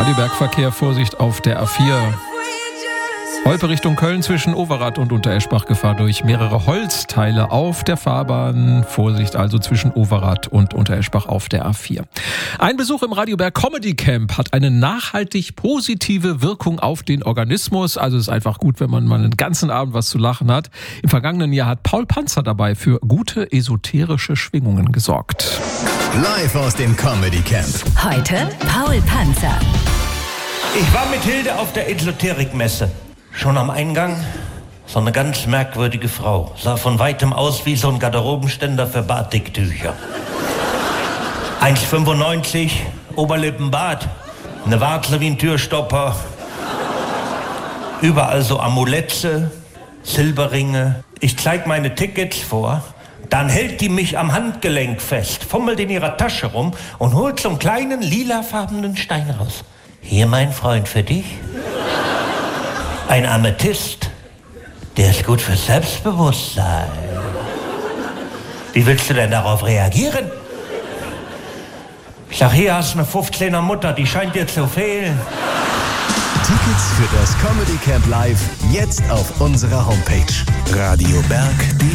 Radio Bergverkehr, Vorsicht auf der A4. Olpe Richtung Köln zwischen Overath und Untereschbach, Gefahr durch mehrere Holzteile auf der Fahrbahn. Vorsicht also zwischen Overath und Untereschbach auf der A4. Ein Besuch im Radioberg Comedy Camp hat eine nachhaltig positive Wirkung auf den Organismus. Also es ist einfach gut, wenn man mal einen ganzen Abend was zu lachen hat. Im vergangenen Jahr hat Paul Panzer dabei für gute esoterische Schwingungen gesorgt. Live aus dem Comedy Camp. Heute Paul Panzer. Ich war mit Hilde auf der Esoterikmesse. Schon am Eingang so eine ganz merkwürdige Frau. Sah von weitem aus wie so ein Garderobenständer für Batiktücher. 1,95, Oberlippenbart, eine Warze wie ein Türstopper. Überall so Amulette, Silberringe. Ich zeig meine Tickets vor. Dann hält die mich am Handgelenk fest, fummelt in ihrer Tasche rum und holt so einen kleinen lilafarbenen Stein raus. Hier, mein Freund, für dich. Ein Amethyst, der ist gut fürs Selbstbewusstsein. Wie willst du denn darauf reagieren? Ich sag, hier hast du eine 15er Mutter, die scheint dir zu fehlen. Tickets für das Comedy Camp Live jetzt auf unserer Homepage radioberg.de.